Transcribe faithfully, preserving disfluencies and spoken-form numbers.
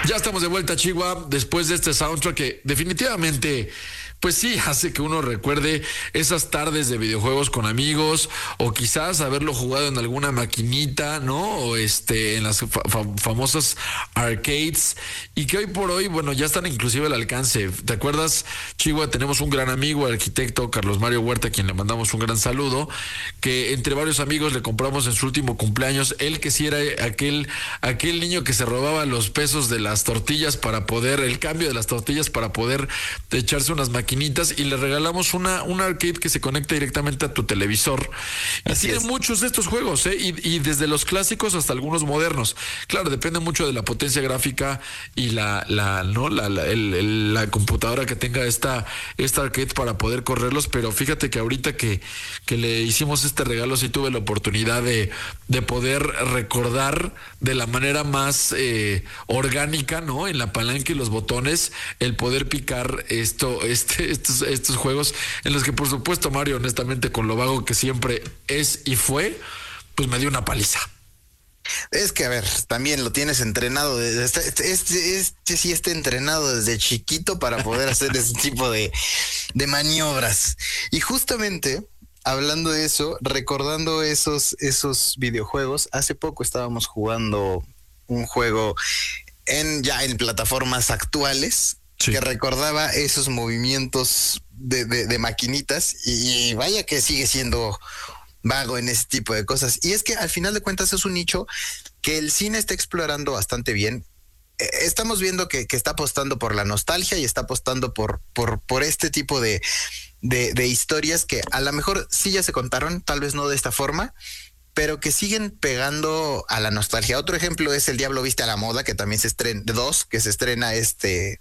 Ya estamos de vuelta, Chihuahua, después de este soundtrack que definitivamente, pues sí, hace que uno recuerde esas tardes de videojuegos con amigos, o quizás haberlo jugado en alguna maquinita, ¿no? O este, en las fa- fa- famosas arcades, y que hoy por hoy, bueno, ya están inclusive al alcance. ¿Te acuerdas, Chihuahua? Tenemos un gran amigo, el arquitecto Carlos Mario Huerta, a quien le mandamos un gran saludo, que entre varios amigos le compramos en su último cumpleaños, él que sí era aquel, aquel niño que se robaba los pesos de las tortillas para poder, el cambio de las tortillas para poder echarse unas maquinitas, y le regalamos una, una arcade que se conecta directamente a tu televisor. Y Así tiene es. muchos de estos juegos, ¿eh? Y, y desde los clásicos hasta algunos modernos. Claro, depende mucho de la potencia gráfica y la, la, ¿no? la, la, el- el- la computadora que tenga esta, esta arcade para poder correrlos. Pero fíjate que ahorita que, que le hicimos este regalo, sí tuve la oportunidad de, de poder recordar de la manera más eh, orgánica, ¿no? En la palanca y los botones, el poder picar esto, este, estos, estos juegos en los que, por supuesto, Mario, honestamente, con lo vago que siempre es y fue, pues me dio una paliza. Es que, a ver, también lo tienes entrenado. Desde este, este, este, este sí está entrenado desde chiquito para poder hacer ese tipo de, de maniobras. Y justamente, hablando de eso, recordando esos, esos videojuegos, hace poco estábamos jugando un juego en ya en plataformas actuales. Sí. Que recordaba esos movimientos de, de, de maquinitas y, y vaya que sigue siendo vago en ese tipo de cosas. Y es que al final de cuentas es un nicho que el cine está explorando bastante bien. Eh, Estamos viendo que, que está apostando por la nostalgia y está apostando por, por, por este tipo de, de, de historias que a lo mejor sí ya se contaron, tal vez no de esta forma, pero que siguen pegando a la nostalgia. Otro ejemplo es El Diablo Viste a la Moda, que también se estrena, dos, que se estrena este